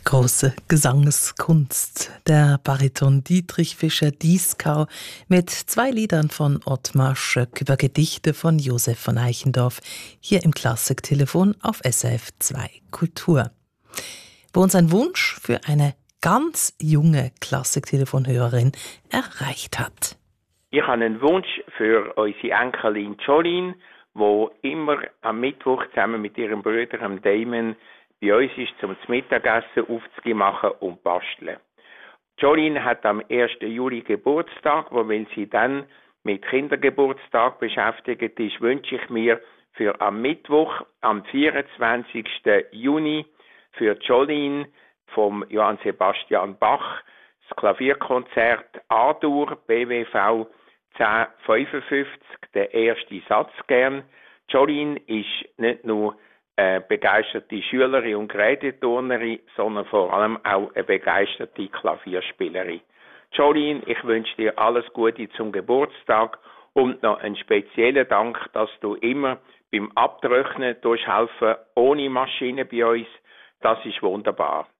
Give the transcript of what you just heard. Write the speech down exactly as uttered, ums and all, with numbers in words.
Große Gesangeskunst. Der Bariton Dietrich Fischer-Dieskau mit zwei Liedern von Ottmar Schöck über Gedichte von Josef von Eichendorff hier im Klassiktelefon auf S R F zwei Kultur. Wo uns ein Wunsch für eine ganz junge Klassiktelefonhörerin erreicht hat. Ich habe einen Wunsch für unsere Enkelin Jolene, die immer am Mittwoch zusammen mit ihrem Bruder am Damon bei uns ist, zum Mittagessen aufzumachen und basteln. Jolene hat am ersten Juli Geburtstag, wo wenn sie dann mit Kindergeburtstag beschäftigt ist, wünsche ich mir für am Mittwoch, am vierundzwanzigsten Juni, für Jolene vom Johann Sebastian Bach das Klavierkonzert A-Dur B W V zehn fünfundfünfzig, der erste Satz gern. Jolene ist nicht nur eine begeisterte Schülerin und Geräteturnerin, sondern vor allem auch eine begeisterte Klavierspielerin. Jolene, ich wünsche dir alles Gute zum Geburtstag und noch einen speziellen Dank, dass du immer beim Abtrocknen durchhelfen ohne Maschine bei uns. Das ist wunderbar.